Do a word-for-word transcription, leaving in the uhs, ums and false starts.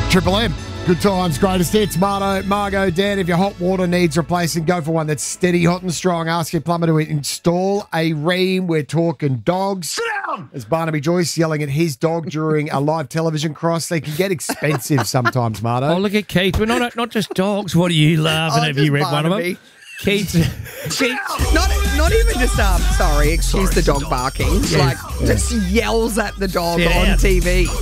Triple M. Good times, greatest hits. Marto, Margot, Dan, if your hot water needs replacing, go for one that's steady, hot and strong. Ask your plumber to install a ream. We're talking dogs. Sit down! As Barnaby Joyce yelling at his dog during a live television cross. They can get expensive sometimes, Marto. Oh, look at Keith. We're not not just dogs. What are you laughing Oh, at? Have you read Barnaby. one of them? Keith. Keith. Not, not even just, um, sorry, excuse Sorry, the dog dog. barking. Like, just yells at the dog Sit on down. T V.